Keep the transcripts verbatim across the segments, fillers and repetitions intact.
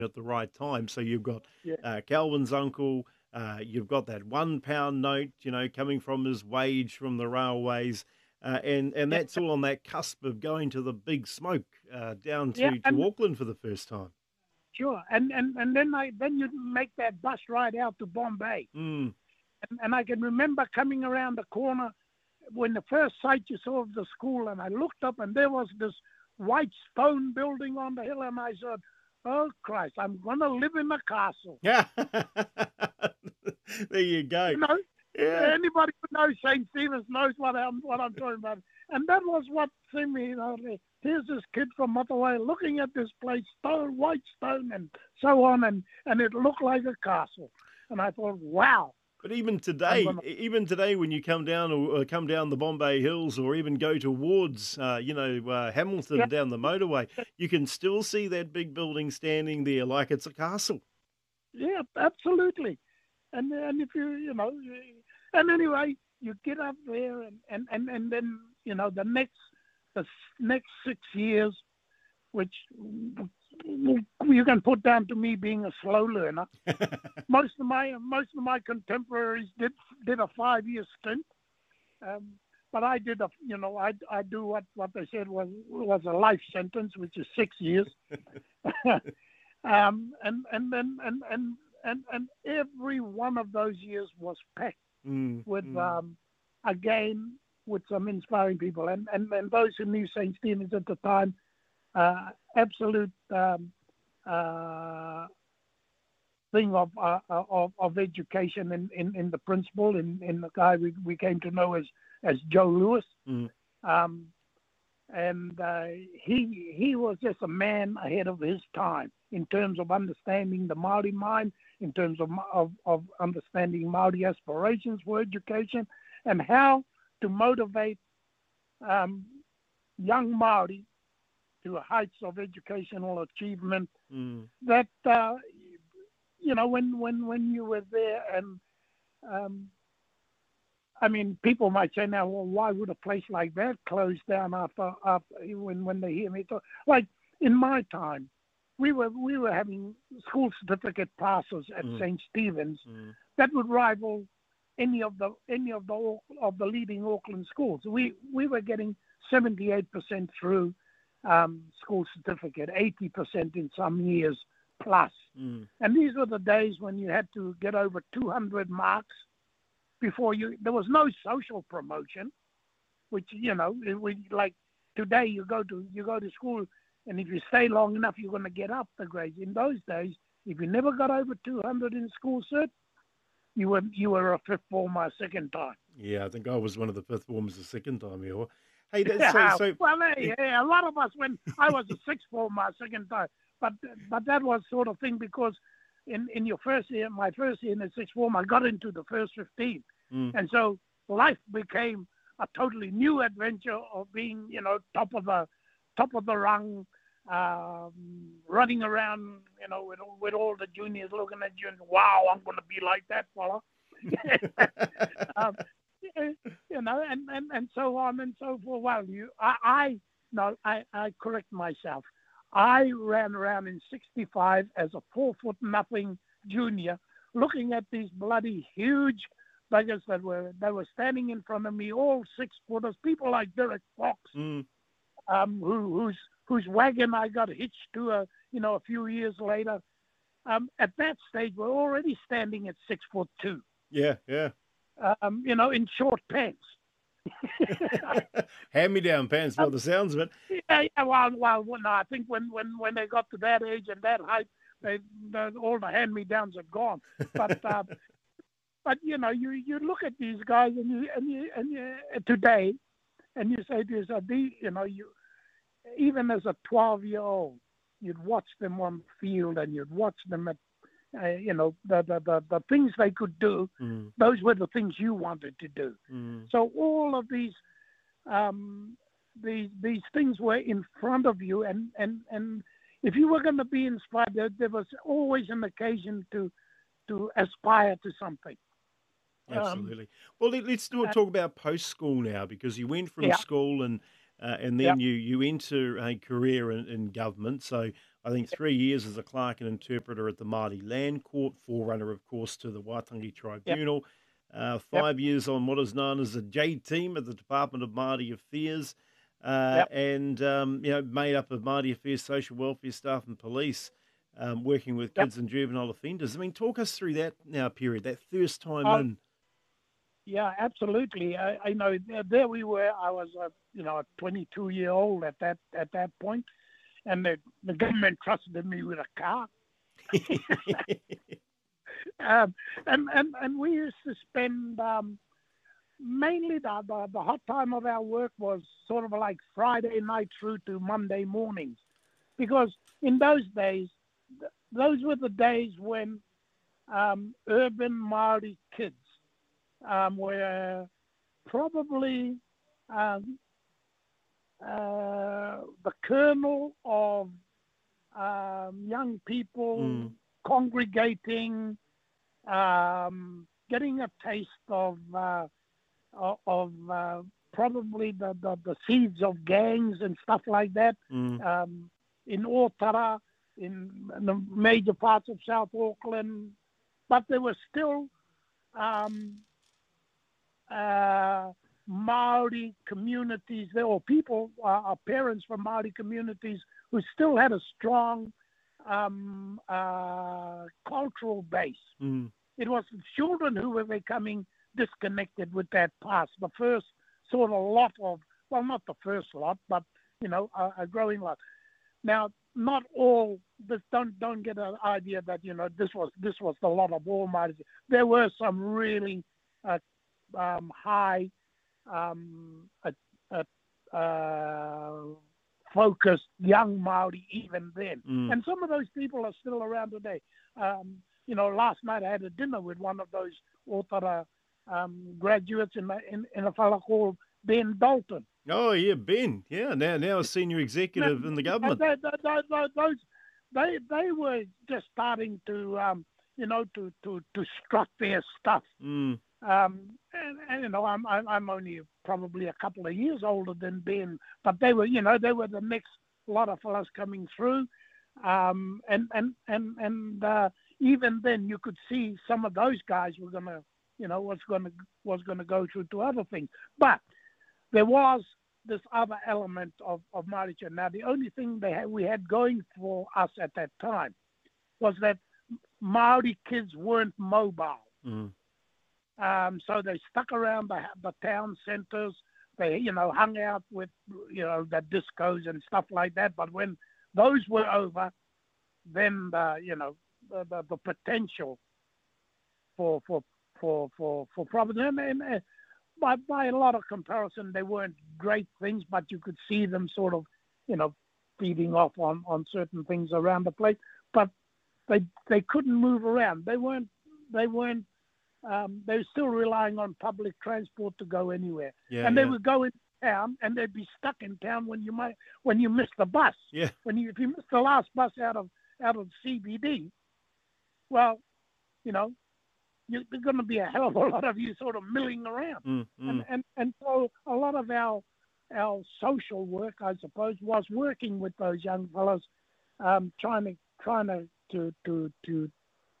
at the right time. So you've got Yeah. uh, Calvin's uncle, uh, you've got that one pound note, you know, coming from his wage from the railways. Uh, and, and Yeah. that's all on that cusp of going to the big smoke uh, down Yeah. to, to And Auckland for the first time. sure. And and and then I then you make that bus ride out to Bombay. Mm. And, and I can remember coming around the corner when the first sight you saw of the school, and I looked up and there was this white stone building on the hill, and I said, "Oh Christ, I'm gonna live in a castle." Yeah. There you go. You know, Yeah. anybody who knows Saint Stephen's knows what I'm what I'm talking about. And that was what threw me. You know, here's this kid from Motawai looking at this place, stone, white stone, and so on, and and it looked like a castle. And I thought, wow, But even I'm today, gonna. e- even today, when you come down or, or come down the Bombay Hills, or even go towards, uh, you know, uh, Yeah, Hamilton down the motorway, you can still see that big building standing there like it's a castle. yeah, absolutely. And and if you you know, and anyway, you get up there, and and and, and then you know the next the next six years, which you can put down to me being a slow learner. Most of my most of my contemporaries did did a five year stint, um, but I did a you know I I do what, what they said was was a life sentence, which is six years. um, and and then and, and and and every one of those years was packed Mm, with mm. um, again with some inspiring people, and, and and those who knew Saint Stephen's at the time, uh, absolute um, uh, thing of, uh, uh, of of education in, in, in the principal, in, in the guy we, we came to know as as Joe Lewis, Mm. um, and uh, he he was just a man ahead of his time in terms of understanding the Maori mind, in terms of of, of understanding Maori aspirations for education, and how to motivate um, young Maori to heights of educational achievement Mm. that uh, you know when when when you were there. And um, I mean, people might say now, well, why would a place like that close down after after when when they hear me talk? Like in my time, we were we were having school certificate passes at Mm. Saint Stephen's Mm. that would rival any of the any of the of the leading Auckland schools. We we were getting seventy-eight percent through um, school certificate, eighty percent in some years plus. Mm. And these were the days when you had to get over two hundred marks before you. There was no social promotion, which you know, it, we, like today you go to you go to school, and if you stay long enough, you're going to get up the grades. In those days, if you never got over two hundred in school cert, you were you were a fifth former a second time. Yeah, I think I was one of the fifth warmers the second time. Yeah. Hey, that's so Yeah, so. well, hey, eh, hey, a lot of us when I was a sixth former a second time, but but that was sort of thing because in, in your first year, my first year in the sixth form, I got into the first fifteen, Mm. and so life became a totally new adventure of being, you know, top of the top of the rung, um, running around, you know, with with all the juniors looking at you and wow, I'm going to be like that fella. um, you know, and, and, and so on and so forth. Well, you, I, I no, I, I correct myself. I ran around in sixty-five as a four foot nothing junior, looking at these bloody huge buggers that were that were standing in front of me, all six footers, people like Derek Fox, Mm. um, who, whose whose wagon I got hitched to, a, you know, a few years later. Um, at that stage, we're already standing at six foot two, Yeah, yeah. um, you know, in short pants. Hand me down pants by um, the sounds of it. yeah, yeah, well, well, well, no, I think when, when, when they got to that age and that height, they, the, all the hand-me-downs are gone. But uh, but you know, you, you look at these guys and you and you and you, uh, today, and you say to yourself, the, you know, you even as a twelve-year-old, you'd watch them on the field and you'd watch them at, uh, you know, the, the, the, the things they could do. Mm. Those were the things you wanted to do. Mm. So all of these um, these these things were in front of you, and and and if you were going to be inspired, there, there was always an occasion to to aspire to something. Um, Absolutely. Well, let, let's do, uh, talk about post school now, because you went from yeah, school and uh, and Yep. then you you enter a career in, in government. So I think three years as a clerk and interpreter at the Māori Land Court, forerunner, of course, to the Waitangi Yep. Tribunal. Uh, Yep. five years on what is known as the J Team at the Department of Māori Affairs, uh, Yep. and um, you know, made up of Māori Affairs, social welfare staff, and police, um, working with Yep. kids and juvenile offenders. I mean, talk us through that now period, that first time Oh, in. yeah, absolutely. I, I know there there we were. I was a you know a twenty-two year old at that at that point, and the, the government trusted me with a car. um, and, and and we used to spend um, mainly the, the the hot time of our work was sort of like Friday night through to Monday mornings, because in those days, th- those were the days when um, urban Maori kids um, were probably um, uh, the kernel of um, young people Mm, congregating, um, getting a taste of uh, o- of uh, probably the, the, the seeds of gangs and stuff like that mm, um, in Otara, in, in the major parts of South Auckland, but there were still um, uh, Maori communities there, or people, uh, uh, parents from Maori communities who still had a strong um, uh, cultural base. mm, It was the children who were becoming disconnected with that past. The first sort of lot of, well, not the first lot, but you know, a, a growing lot. Now, not all. This, don't don't get an idea that you know this was this was the lot of all Māoris. There were some really uh, um, high um, uh, uh, uh, focused young Maori even then, mm. and some of those people are still around today. Um, you know, last night I had a dinner with one of those Otara um, graduates in, a- in in a fella called Ben Dalton. Oh yeah, Ben. Yeah, now now a senior Now, executive in the uh, government. they, they, they, they- those they they were just starting to um, you know to, to, to strut their stuff. Mm, Um, and, and you know I'm I'm I'm only probably a couple of years older than Ben, but they were you know they were the next lot of fellows coming through, um, and and and and uh, even then you could see some of those guys were gonna you know was gonna was gonna go through to other things, but there was this other element of of Māori. Now the only thing they had, we had going for us at that time was that Maori kids weren't mobile. mm, Um, so they stuck around the, the town centres. They, you know, hung out with, you know, the discos and stuff like that. But when those were over, then the, you know, the, the, the potential for for for for for problems. And, and uh, by by a lot of comparison, they weren't great things, but you could see them sort of, you know, feeding off on on certain things around the place. But they they couldn't move around. They weren't they weren't um, they were still relying on public transport to go anywhere, yeah, and they yeah, would go in town, and they'd be stuck in town when you might when you missed the bus. yeah. When you if you missed the last bus out of out of C B D, well, you know, you, there's going to be a hell of a lot of you sort of milling around, Mm, and mm, and and so a lot of our our social work, I suppose, was working with those young fellows, um, trying to trying to to to to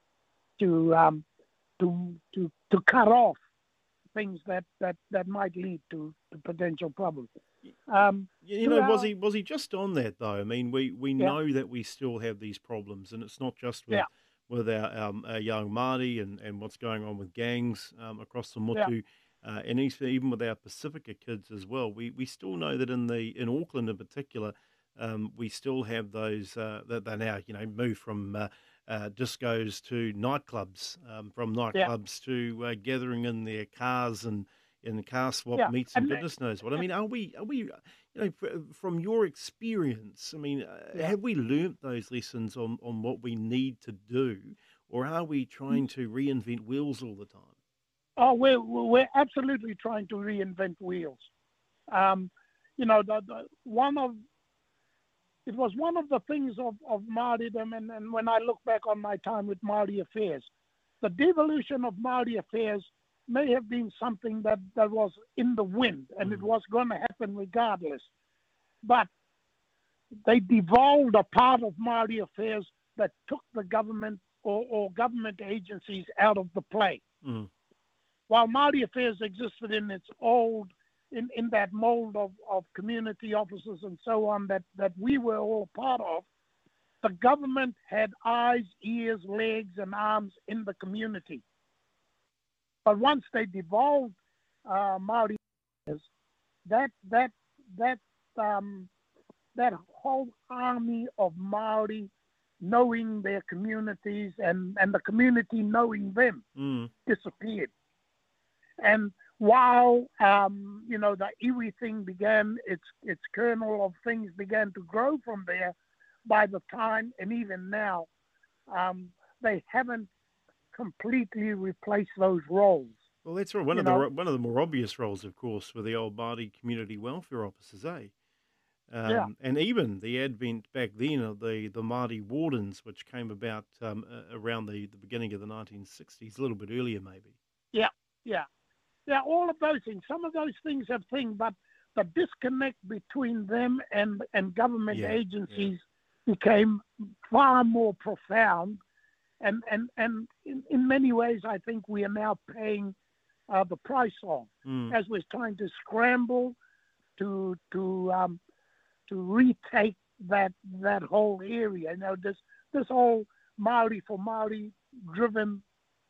to um, to to to cut off things that, that, that might lead to, to potential problems. Um, You you to know, was our, he was he just on that though? I mean, we, we yeah, know that we still have these problems, and it's not just with yeah, with our, um, our young Māori and, and what's going on with gangs um, across the yeah, Motu, uh, and even even with our Pacifica kids as well. We we still know that in the in Auckland in particular, um, we still have those uh, that they now you know move from. Uh, uh, discos to nightclubs, um, from yeah, nightclubs to uh, gathering in their cars and in car swap yeah. meets and And, goodness knows what. I and mean, are we are we you know fr- from your experience? I mean, uh, yeah. have we learnt those lessons on on what we need to do, or are we trying to reinvent wheels all the time? Oh, we're we're absolutely trying to reinvent wheels. Um, you know, the, the one of it was one of the things of of Māoridom, and, and when I look back on my time with Māori Affairs, the devolution of Māori Affairs may have been something that, that was in the wind, and it Mm, was going to happen regardless. but they devolved a part of Māori affairs that took the government or, or government agencies out of the play. Mm. While Māori affairs existed in its old, in, in that mold of, of community officers and so on that, that we were all a part of, the government had eyes, ears, legs, and arms in the community. But once they devolved uh, Māori affairs, that that that um, that whole army of Māori knowing their communities and, and the community knowing them Mm. disappeared. And while um, you know the iwi thing began, its its kernel of things began to grow from there. By the time, and even now, um, they haven't completely replaced those roles. Well, that's right. One You of the know, ro- one of the more obvious roles, of course, were the old Māori community welfare officers, eh? yeah, Um, and even the advent back then of the, the Māori wardens, which came about um, uh, around the, the beginning of the nineteen sixties, a little bit earlier maybe. yeah, yeah, yeah. All of those things. Some of those things have things, but the disconnect between them and and government Yeah, yeah. agencies became far more profound, and and and in, in many ways, I think we are now paying uh, the price on Mm. as we're trying to scramble to to um, to retake that that whole area. You know, this this whole Maori for Maori driven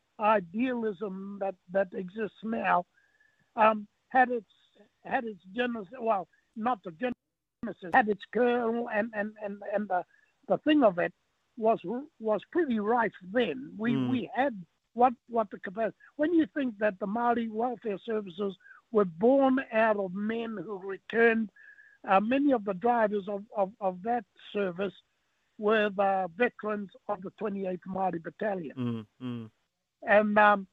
idealism that that exists now um, had its had its genesis. Well, not the genesis, had its kernel, and and and and the the thing of it was was pretty rife then. We Mm. we had what what the capacity. When you think that the Maori welfare services were born out of men who returned. Uh, many of the drivers of, of, of that service were the veterans of the twenty-eighth Māori Battalion. Mm. Mm. And, um,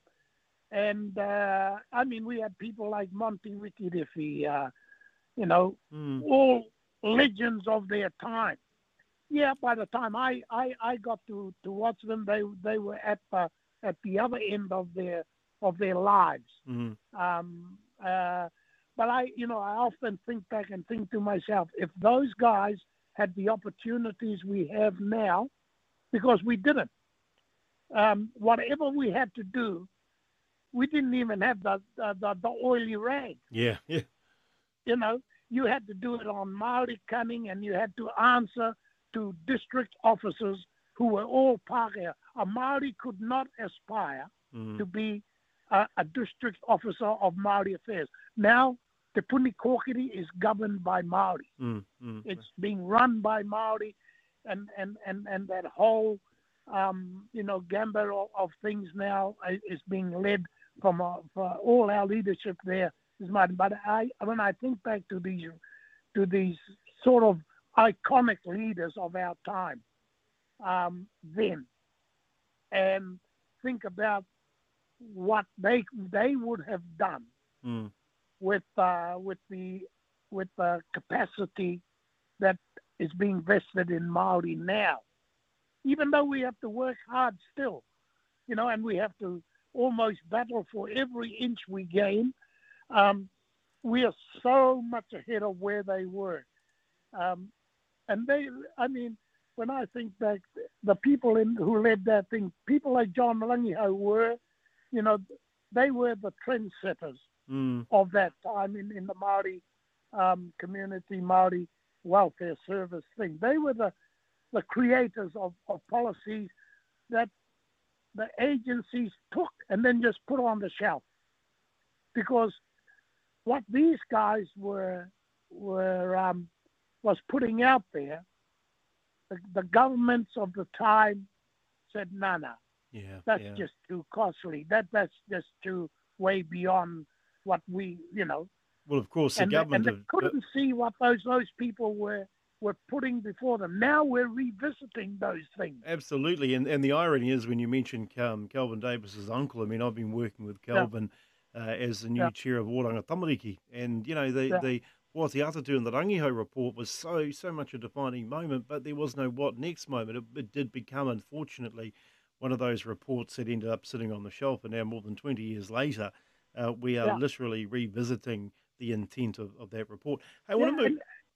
and uh, I mean, we had people like Monty Wikirifi, uh, you know, Mm. all legends of their time. Yeah, by the time I, I, I got to, to watch them, they they were at the, at the other end of their of their lives. Mm. Um, uh, But I, you know, I often think back and think to myself, if those guys had the opportunities we have now, because we didn't, um, whatever we had to do, we didn't even have the the, the, the oily rag. Yeah, yeah. You know, you had to do it on Maori cunning, and you had to answer to district officers who were all Pākehā. A Maori could not aspire Mm. to be a, a district officer of Maori affairs. Now, Te Puni Kōkiri is governed by Maori. Mm. Mm. It's being run by Maori, and and and, and that whole um, you know gambit of, of things now is being led from uh, for all our leadership there is Maori. But I when I think back to these to these sort of iconic leaders of our time um, then, and think about what they they would have done Mm. with uh, with the with the capacity that is being vested in Maori now. Even though we have to work hard still, you know, and we have to almost battle for every inch we gain, um, we are so much ahead of where they were. Um, and they, I mean, when I think back, the people in, who led that thing, people like John Rangiho were, you know, they were the trendsetters Mm. of that time in, in the Māori um, community, Māori welfare service thing. They were the, the creators of, of policies that the agencies took and then just put on the shelf. Because what these guys were were um, was putting out there, the, the governments of the time said, no, no, Yeah, that's yeah. just too costly. That That's just too way beyond what we, you know, Well, of course, the and they, and government they of couldn't see what those those people were were putting before them. Now we're revisiting those things. absolutely, and and the irony is when you mention um, Kelvin Davis's uncle. I mean, I've been working with Yeah, Kelvin uh, as the new yeah, chair of Oranga Tamariki, and you know the yeah, the what the Atatu and the Rangiho report was so so much a defining moment, but there was no what next moment. It, it did become, unfortunately, one of those reports that ended up sitting on the shelf, and now more than twenty years later, uh, we are yeah, literally revisiting the intent of, of that report. Hey, I want yeah. to move. And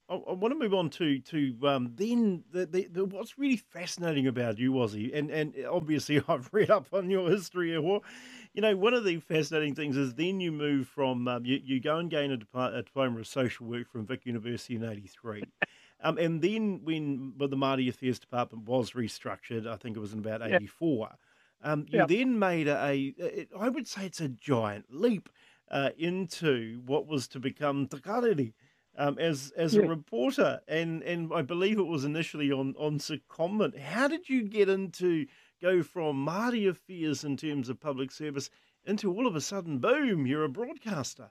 I, I want to move on to to um, then the, the, the what's really fascinating about you, Ozzy, and and obviously I've read up on your history. Or, you know, one of the fascinating things is then you move from um, you you go and gain a, diplo- a diploma of social work from Vic University in eighty-three. Um, and then when well, the Māori Affairs Department was restructured, I think it was in about Yeah, eighty-four, um, you yeah, then made a, a, a, I would say it's a giant leap uh, into what was to become Te Karere um, as as a yeah. reporter, and and I believe it was initially on on secondment. How did you get into go from Māori affairs in terms of public service into all of a sudden, boom, you're a broadcaster?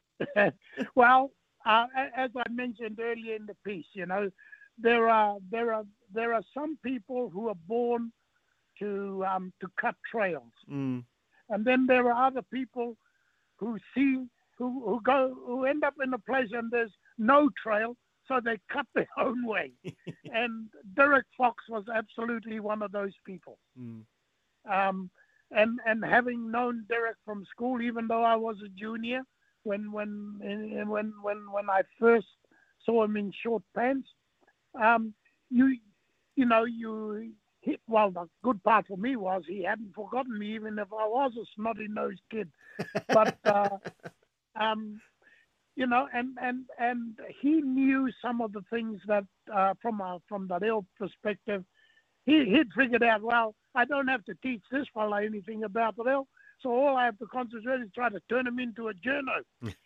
Well, uh, a- as I mentioned earlier in the piece, you know, there are there are there are some people who are born to um, to cut trails, Mm. and then there are other people who see who who go who end up in a place and there's no trail, so they cut their own way. And Derek Fox was absolutely one of those people. Mm. Um, and and having known Derek from school, even though I was a junior, when when eh, when when when I first saw him in short pants, um, you you know you he, well the good part for me was he hadn't forgotten me, even if I was a snotty nosed kid. But uh, um, you know, and and and he knew some of the things that uh, from a from the real perspective he, he'd figured out, well, I don't have to teach this fella anything about the rail, so all I have to concentrate is try to turn him into a journo.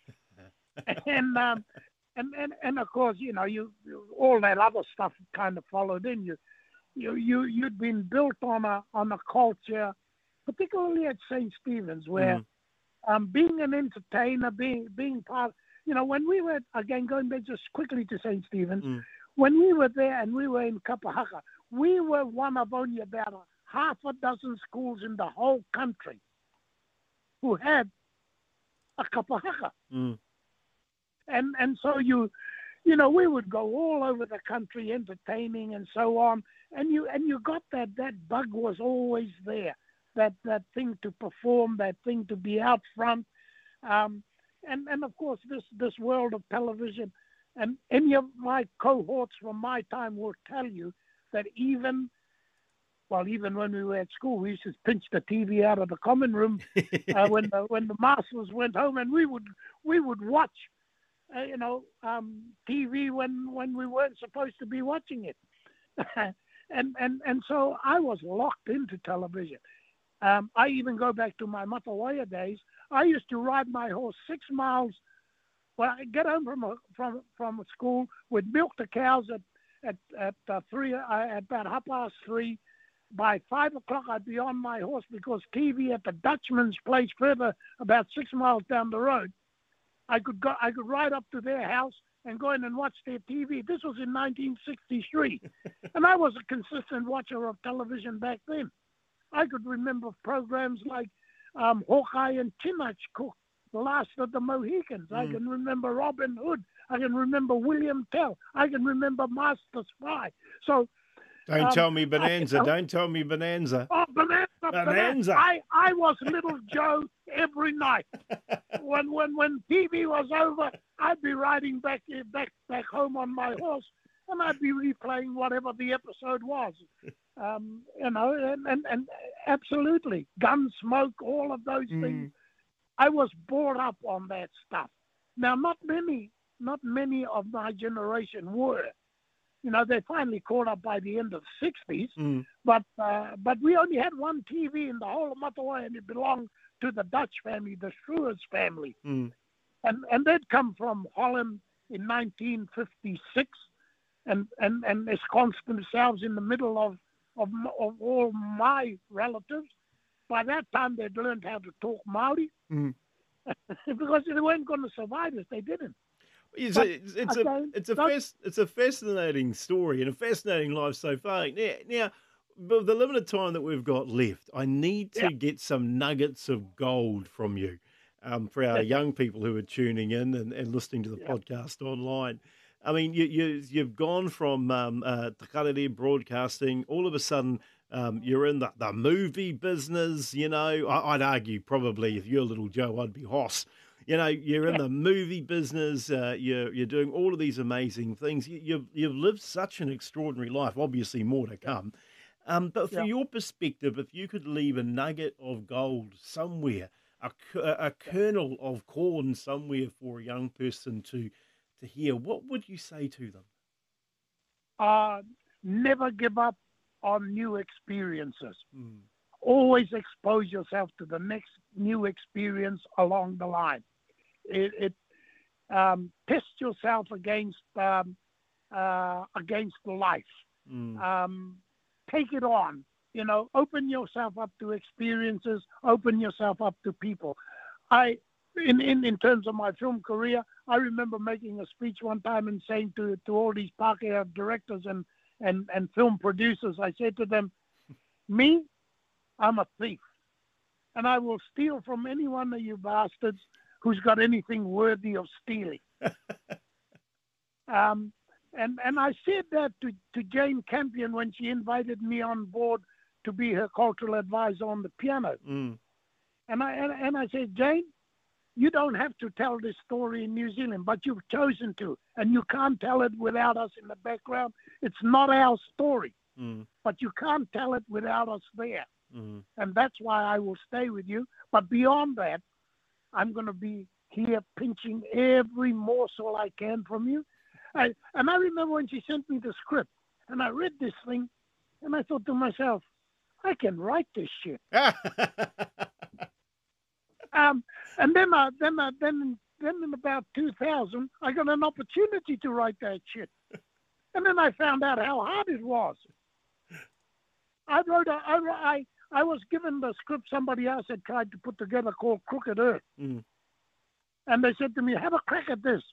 and, um, and, and, and of course, you know, you, you all that other stuff kind of followed in. You, you, you, you'd been built on a, on a culture, particularly at Saint Stephen's, where Mm. um, being an entertainer, being, being part, you know, when we were, again, going back just quickly to Saint Stephen's, Mm. when we were there and we were in Kapahaka, we were one of only about a half a dozen schools in the whole country who had a Kapahaka. Mm. And and so you you know, we would go all over the country entertaining and so on. And you and you got that that bug was always there. That that thing to perform, that thing to be out front. Um, and, and of course this, this world of television, and any of my cohorts from my time will tell you that even well, even when we were at school, we used to pinch the T V out of the common room uh, when the when the masters went home, and we would we would watch, uh, you know, um, T V when when we weren't supposed to be watching it, and and and so I was locked into television. Um, I even go back to my Matawaya days. I used to ride my horse six miles. Well, I get home from a, from from school, would milk the cows at at at uh, three uh, at about half past three. By five o'clock, I'd be on my horse because T V at the Dutchman's place, further about six miles down the road, I could go. I could ride up to their house and go in and watch their T V. This was in nineteen sixty-three, and I was a consistent watcher of television back then. I could remember programs like um, Hawkeye and Chinach Cook, The Last of the Mohicans. I Mm. can remember Robin Hood. I can remember William Tell. I can remember Master Spy. So Don't um, tell me I, Bonanza. Don't tell me Bonanza. oh, Bonanza, Bonanza. Bonanza. I, I was Little Joe every night. When when when T V was over, I'd be riding back back back home on my horse, and I'd be replaying whatever the episode was. Um, you know, and, and, and absolutely, Gunsmoke, all of those things. Mm. I was brought up on that stuff. Now, not many, not many of my generation were. You know, they finally caught up by the end of the sixties, Mm. but uh, but we only had one T V in the whole of Matawai, and it belonged to the Dutch family, the Schroers family. Mm. And and they'd come from Holland in nineteen fifty-six, and, and, and ensconced themselves in the middle of, of, of all my relatives. By that time, they'd learned how to talk Maori Mm. because they weren't going to survive if they didn't. It's a, But it's, it's a again, it's a not, fas- it's a fascinating story and a fascinating life so far. Now, now, with the limited time that we've got left, I need to yeah, get some nuggets of gold from you, um, for our young people who are tuning in and, and listening to the yeah, podcast online. I mean, you, you you've gone from um, uh, Te Karere broadcasting, all of a sudden. Um, you're in the, the movie business, you know. I, I'd argue probably if you're little Joe, I'd be Hoss. you know, you're in Yeah, the movie business. Uh, you're you're doing all of these amazing things. You, you've you've lived such an extraordinary life. Obviously, more to yeah, come. Um, but for yeah, your perspective, if you could leave a nugget of gold somewhere, a, k- a yeah. kernel of corn somewhere for a young person to to hear, what would you say to them? Uh, Never give up on new experiences. Mm, Always expose yourself to the next new experience along the line. It, it um, Test yourself against um, uh, against life. mm, Um, Take it on. You know, open yourself up to experiences. Open yourself up to people. I, in, in, in terms of my film career, I remember making a speech one time and saying to, to all these Pākehā directors and, and, and film producers, I said to them, me, I'm a thief, and I will steal from any one of you bastards who's got anything worthy of stealing. Um, and, and I said that to, to Jane Campion when she invited me on board to be her cultural advisor on the piano. mm, And I, and, and I said, Jane, you don't have to tell this story in New Zealand, but you've chosen to, and you can't tell it without us in the background. It's not our story, mm, but you can't tell it without us there. mm. And that's why I will stay with you. But beyond that, I'm going to be here pinching every morsel I can from you. I, and I remember when she sent me the script, and I read this thing, and I thought to myself, I can write this shit. Um, and then, I, then, I, then, then in about two thousand, I got an opportunity to write that shit. And then I found out how hard it was. I wrote, a, I, I, I was given the script somebody else had tried to put together called Crooked Earth. Mm, And they said to me, have a crack at this.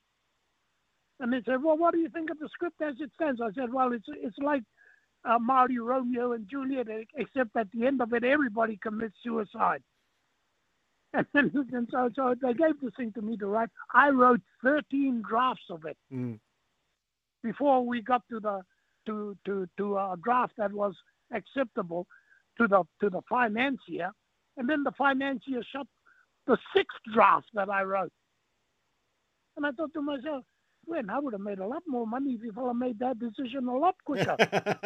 And they said, well, what do you think of the script as it stands? I said, well, it's it's like uh, Maori Romeo and Juliet, except at the end of it, everybody commits suicide. And, then, and so, so they gave this thing to me to write. I wrote thirteen drafts of it mm. before we got to the to to to a draft that was acceptable to the to the financier, and then the financier shot the sixth draft that I wrote. And I thought to myself, when I would have made a lot more money if you fella made that decision a lot quicker.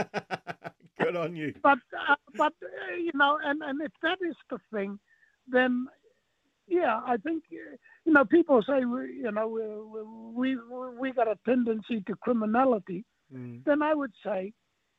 Good on you. But uh, but uh, you know, and, and if that is the thing, then yeah, I think uh, you know people say we, you know we, we we got a tendency to criminality. Mm, Then I would say,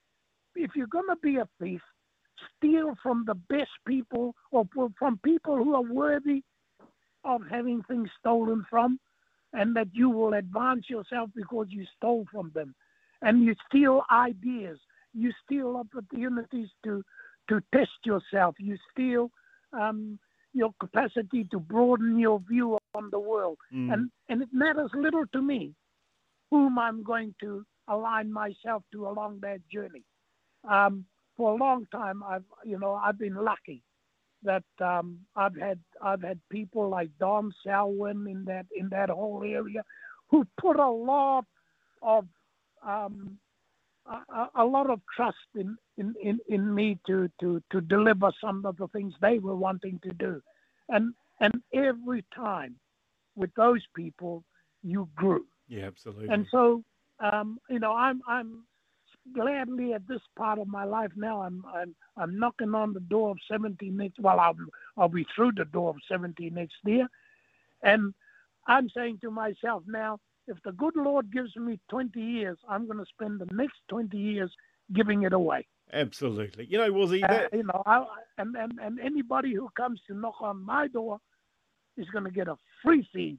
if you're gonna be a thief, steal from the best people or from people who are worthy of having things stolen from, and that you will advance yourself because you stole from them. And you steal ideas. You steal opportunities to, to test yourself. You steal um, your capacity to broaden your view on the world. mm. And, and it matters little to me whom I'm going to align myself to along that journey. Um, for a long time, I've, you know, I've been lucky that um, I've had I've had people like Don Selwyn in that in that whole area who put a lot of um, a, a lot of trust in, in, in, in me to, to, to deliver some of the things they were wanting to do, and and every time with those people you grew, Yeah, absolutely. and so um, you know I'm I'm gladly at this part of my life now. I'm I'm I'm knocking on the door of seventy next. Well, I'll I'll be through the door of seventy next year, and I'm saying to myself now, if the good Lord gives me twenty years, I'm going to spend the next twenty years giving it away. Absolutely. You know, Wazzy, Uh, that you know, I, and, and and anybody who comes to knock on my door is going to get a free feed.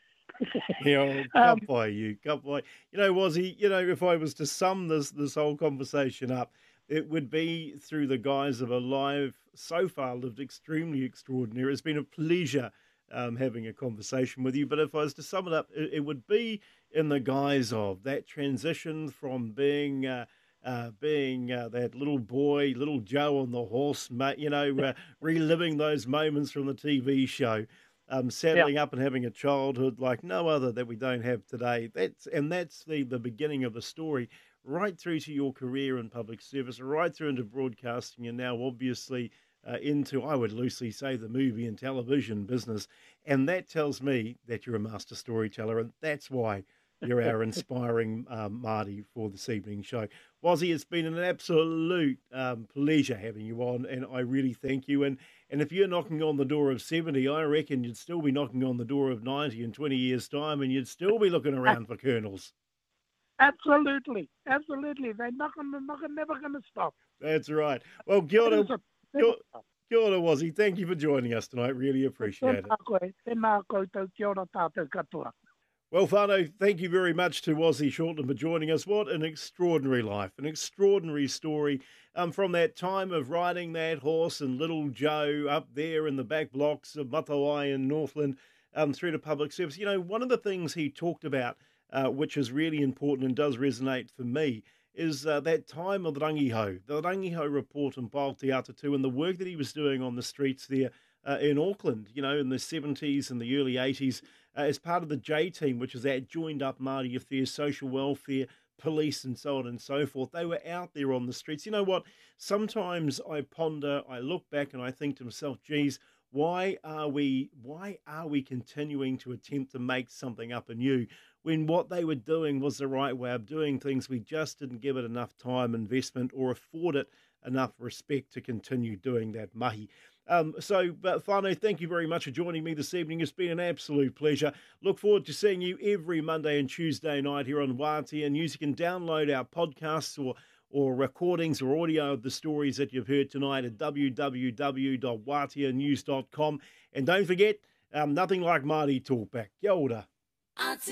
you know, um, cut by you, cut by. You know, Wazzy, you know, if I was to sum this this whole conversation up, it would be through the guise of a life so far lived extremely extraordinary. It's been a pleasure um, having a conversation with you. But if I was to sum it up, it, it would be in the guise of that transition from being uh, uh, being uh, that little boy, little Joe on the horse, mate, you know, uh, reliving those moments from the T V show, um, yeah, settling up and having a childhood like no other that we don't have today. That's and that's the the beginning of the story, right through to your career in public service, right through into broadcasting, and now obviously uh, into, I would loosely say, the movie and television business. And that tells me that you're a master storyteller, and that's why you're our inspiring um, Māori for this evening's show. Wazzy, it's been an absolute um, pleasure having you on, and I really thank you. And and if you're knocking on the door of seventy, I reckon you'd still be knocking on the door of ninety in twenty years' time, and you'd still be looking around for colonels. Absolutely, absolutely. They're not gonna, not gonna, never going to stop. That's right. Well, kia ora, kia, kia ora, Wazzy. Thank you for joining us tonight. Really appreciate it. Tēnā koutou, kia ora tātou katoa. Well, whānau, thank you very much to Wazzy Shortland for joining us. What an extraordinary life, an extraordinary story um, from that time of riding that horse and little Joe up there in the back blocks of Matawai in Northland um, through to public service. You know, one of the things he talked about, uh, which is really important and does resonate for me, is uh, that time of the Rangiho, the Rangiho report in Paoteata too, and the work that he was doing on the streets there uh, in Auckland, you know, in the seventies and the early eighties, uh, as part of the J team, which is that joined up Māori affairs, social welfare, police and so on and so forth. They were out there on the streets. You know what? Sometimes I ponder, I look back and I think to myself, geez, why are we, why are we continuing to attempt to make something up anew when what they were doing was the right way of doing things? We just didn't give it enough time, investment, or afford it enough respect to continue doing that mahi. Um, so, but whānau, thank you very much for joining me this evening. It's been an absolute pleasure. Look forward to seeing you every Monday and Tuesday night here on Wātea News. You can download our podcasts or or recordings or audio of the stories that you've heard tonight at w w w dot wātea news dot com. And don't forget, um, nothing like Māori talkback. Kia ora.